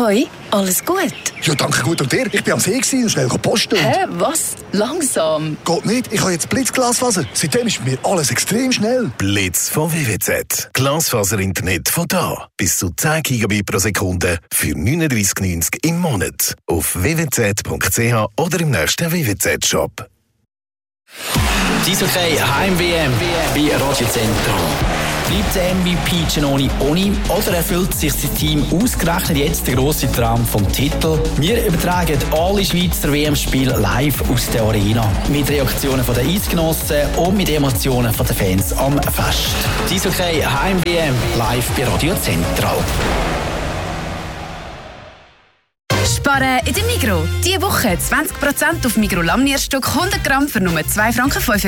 Hoi, alles gut? Ja, danke, gut. Und dir? Ich bin am See und schnell posten. Hä, was? Langsam? Geht nicht, ich habe jetzt Blitzglasfaser. Seitdem ist mir alles extrem schnell. Blitz von WWZ. Glasfaser-Internet von da. Bis zu 10 Gigabit pro Sekunde für 39,90 im Monat. Auf www.zwz.ch oder im nächsten WWZ-Shop. Die Eishockey Heim-WM bei Radio Zentrum. Bleibt der MVP Giannoni Boni oder erfüllt sich sein Team ausgerechnet jetzt den grossen Traum vom Titel? Wir übertragen alle Schweizer WM-Spiele live aus der Arena. Mit Reaktionen der Eisgenossen und mit Emotionen der Fans am Fest. Die Eishockey Heim-WM live bei Radio Zentral. Sparen in der Migros. Diese Woche 20% auf Migros Lammnierstock 100 Gramm für nur 2,95 Franken.